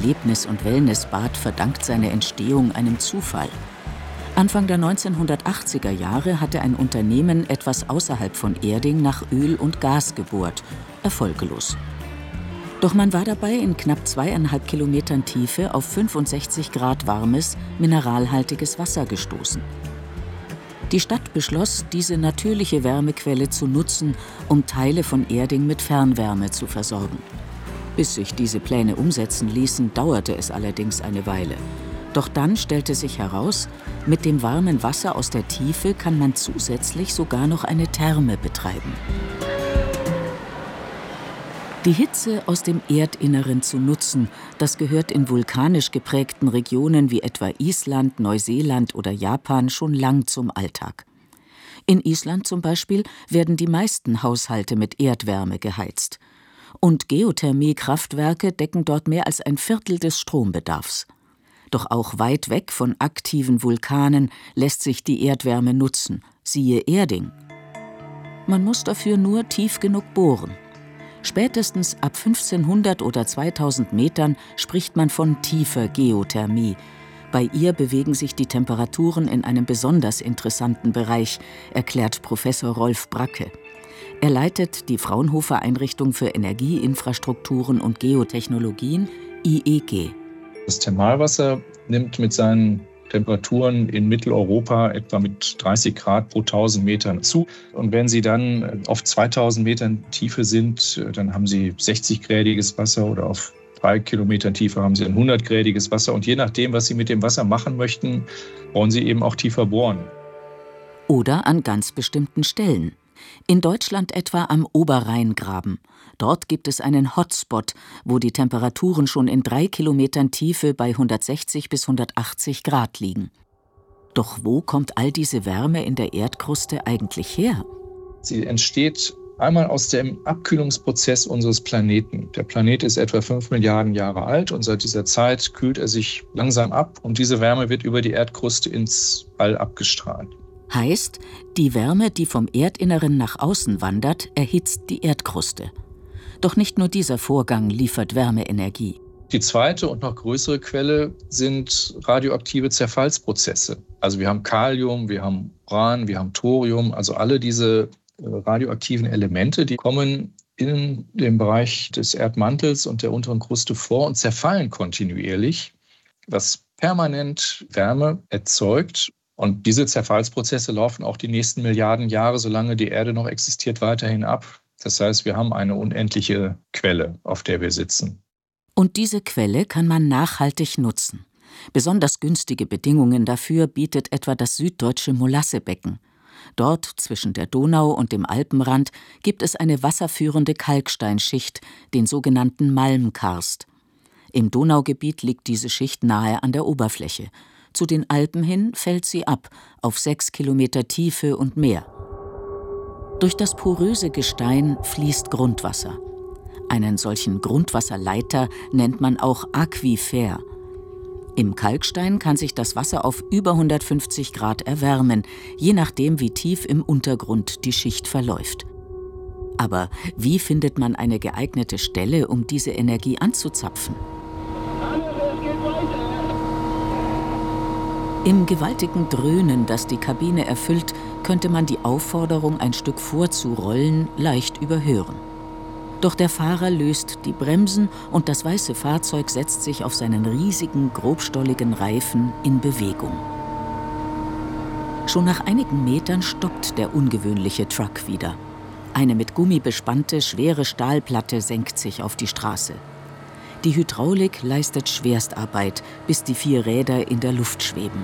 Erlebnis- und Wellnessbad verdankt seine Entstehung einem Zufall. Anfang der 1980er Jahre hatte ein Unternehmen etwas außerhalb von Erding nach Öl und Gas gebohrt, erfolglos. Doch man war dabei, in knapp 2,5 Kilometern Tiefe auf 65 Grad warmes, mineralhaltiges Wasser gestoßen. Die Stadt beschloss, diese natürliche Wärmequelle zu nutzen, um Teile von Erding mit Fernwärme zu versorgen. Bis sich diese Pläne umsetzen ließen, dauerte es allerdings eine Weile. Doch dann stellte sich heraus, mit dem warmen Wasser aus der Tiefe kann man zusätzlich sogar noch eine Therme betreiben. Die Hitze aus dem Erdinneren zu nutzen, das gehört in vulkanisch geprägten Regionen wie etwa Island, Neuseeland oder Japan schon lang zum Alltag. In Island zum Beispiel werden die meisten Haushalte mit Erdwärme geheizt. Und Geothermiekraftwerke decken dort mehr als ein Viertel des Strombedarfs. Doch auch weit weg von aktiven Vulkanen lässt sich die Erdwärme nutzen, siehe Erding. Man muss dafür nur tief genug bohren. Spätestens ab 1500 oder 2000 Metern spricht man von tiefer Geothermie. Bei ihr bewegen sich die Temperaturen in einem besonders interessanten Bereich, erklärt Professor Rolf Bracke. Er leitet die Fraunhofer-Einrichtung für Energieinfrastrukturen und Geotechnologien, IEG. Das Thermalwasser nimmt mit seinen Temperaturen in Mitteleuropa etwa mit 30 Grad pro 1000 Metern zu. Und wenn Sie dann auf 2000 Metern Tiefe sind, dann haben Sie 60-grädiges Wasser oder auf 3 Kilometern Tiefe haben Sie ein 100-grädiges Wasser. Und je nachdem, was Sie mit dem Wasser machen möchten, wollen Sie eben auch tiefer bohren. Oder an ganz bestimmten Stellen. In Deutschland etwa am Oberrheingraben. Dort gibt es einen Hotspot, wo die Temperaturen schon in 3 Kilometern Tiefe bei 160 bis 180 Grad liegen. Doch wo kommt all diese Wärme in der Erdkruste eigentlich her? Sie entsteht einmal aus dem Abkühlungsprozess unseres Planeten. Der Planet ist etwa 5 Milliarden Jahre alt und seit dieser Zeit kühlt er sich langsam ab und diese Wärme wird über die Erdkruste ins All abgestrahlt. Heißt, die Wärme, die vom Erdinneren nach außen wandert, erhitzt die Erdkruste. Doch nicht nur dieser Vorgang liefert Wärmeenergie. Die zweite und noch größere Quelle sind radioaktive Zerfallsprozesse. Also wir haben Kalium, wir haben Uran, wir haben Thorium, also alle diese radioaktiven Elemente, die kommen in dem Bereich des Erdmantels und der unteren Kruste vor und zerfallen kontinuierlich, was permanent Wärme erzeugt. Und diese Zerfallsprozesse laufen auch die nächsten Milliarden Jahre, solange die Erde noch existiert, weiterhin ab. Das heißt, wir haben eine unendliche Quelle, auf der wir sitzen. Und diese Quelle kann man nachhaltig nutzen. Besonders günstige Bedingungen dafür bietet etwa das süddeutsche Molassebecken. Dort, zwischen der Donau und dem Alpenrand, gibt es eine wasserführende Kalksteinschicht, den sogenannten Malmkarst. Im Donaugebiet liegt diese Schicht nahe an der Oberfläche. Zu den Alpen hin fällt sie ab, auf 6 Kilometer Tiefe und mehr. Durch das poröse Gestein fließt Grundwasser. Einen solchen Grundwasserleiter nennt man auch Aquifer. Im Kalkstein kann sich das Wasser auf über 150 Grad erwärmen, je nachdem, wie tief im Untergrund die Schicht verläuft. Aber wie findet man eine geeignete Stelle, um diese Energie anzuzapfen? Im gewaltigen Dröhnen, das die Kabine erfüllt, könnte man die Aufforderung, ein Stück vorzurollen, leicht überhören. Doch der Fahrer löst die Bremsen und das weiße Fahrzeug setzt sich auf seinen riesigen, grobstolligen Reifen in Bewegung. Schon nach einigen Metern stoppt der ungewöhnliche Truck wieder. Eine mit Gummi bespannte, schwere Stahlplatte senkt sich auf die Straße. Die Hydraulik leistet Schwerstarbeit, bis die 4 Räder in der Luft schweben.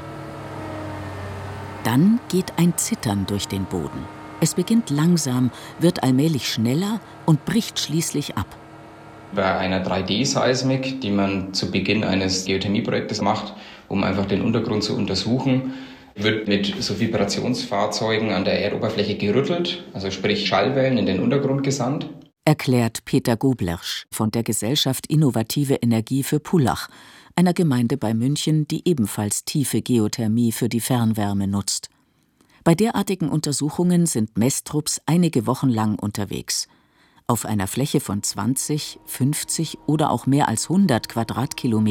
Dann geht ein Zittern durch den Boden. Es beginnt langsam, wird allmählich schneller und bricht schließlich ab. Bei einer 3D-Seismik, die man zu Beginn eines Geothermieprojektes macht, um einfach den Untergrund zu untersuchen, wird mit so Vibrationsfahrzeugen an der Erdoberfläche gerüttelt, also sprich Schallwellen in den Untergrund gesandt. Erklärt Peter Goblersch von der Gesellschaft Innovative Energie für Pullach, einer Gemeinde bei München, die ebenfalls tiefe Geothermie für die Fernwärme nutzt. Bei derartigen Untersuchungen sind Messtrupps einige Wochen lang unterwegs. Auf einer Fläche von 20, 50 oder auch mehr als 100 Quadratkilometern